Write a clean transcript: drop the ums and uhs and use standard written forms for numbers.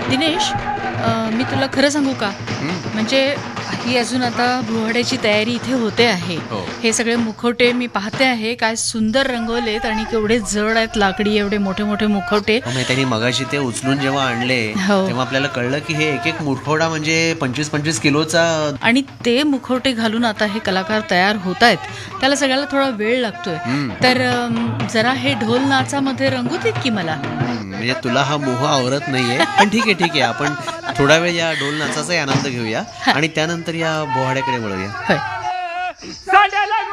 दिनेश, मी तुला खरं सांगू का, म्हणजे ही अजून आता बोहाड्याची तयारी इथे होते आहे. हे सगळे मुखवटे मी पाहते आहे, काय सुंदर रंगवलेत आणि केवढे जड आहेत, लाकडी एवढे मोठे मोठे मुखवटे. त्यांनी मगाशी ते उचलून जेव्हा आणले तेव्हा आपल्याला कळलं की हे एक एक मुखवटा म्हणजे 25-25 किलोचा. आणि ते मुखवटे घालून आता हे कलाकार तयार होत आहेत. त्याला सगळ्याला थोडा वेळ लागतोय. तर जरा हे ढोल नाचामध्ये रंगू देत की मला. म्हणजे तुला हा मोह आवरत नाहीये, पण ठीक आहे आपण थोडा वेळ या ढोल नाचाचाही आनंद घेऊया आणि त्यानंतर या बोहाड्याकडे वळूया. होय.